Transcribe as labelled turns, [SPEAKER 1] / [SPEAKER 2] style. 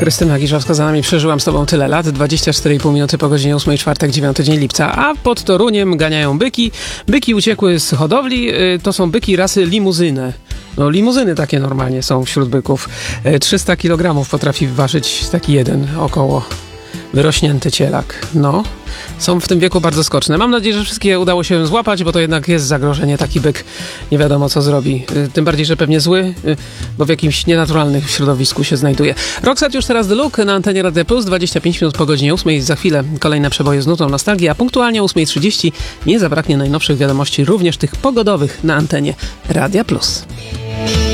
[SPEAKER 1] Krystyna Giżowska za nami. Przeżyłam z tobą tyle lat. 24,5 minuty po godzinie 8, czwartek, 9 dzień lipca. A pod Toruniem ganiają byki. Byki uciekły z hodowli. To są byki rasy limuzyny. No limuzyny takie normalnie są wśród byków. 300 kg potrafi ważyć taki jeden około wyrośnięty cielak. No, są w tym wieku bardzo skoczne. Mam nadzieję, że wszystkie udało się złapać, bo to jednak jest zagrożenie. Taki byk nie wiadomo co zrobi. Tym bardziej, że pewnie zły, bo w jakimś nienaturalnym środowisku się znajduje. Roxette już teraz The Look na antenie Radia Plus. 25 minut po godzinie 8. Za chwilę kolejne przeboje z nutą nostalgii, a punktualnie o 8:30 nie zabraknie najnowszych wiadomości, również tych pogodowych na antenie Radia Plus.